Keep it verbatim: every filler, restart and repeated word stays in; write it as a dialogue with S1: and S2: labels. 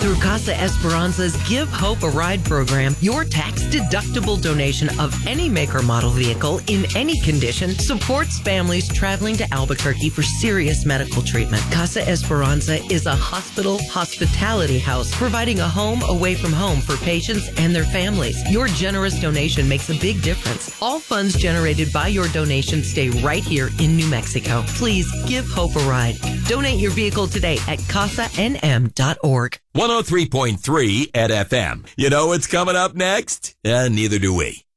S1: Through Casa Esperanza's Give Hope a Ride program, your tax-deductible donation of any make or model vehicle in any condition supports families traveling to Albuquerque for serious medical treatment. Casa Esperanza is a hospital hospitality house providing a home away from home for patients and their families. Your generous donation makes a big difference. All funds generated by your donation stay right here in New Mexico. Please give Hope a ride. Donate your vehicle today at casa n m dot org.
S2: one oh three point three at F M. You know what's coming up next? Uh, neither do we.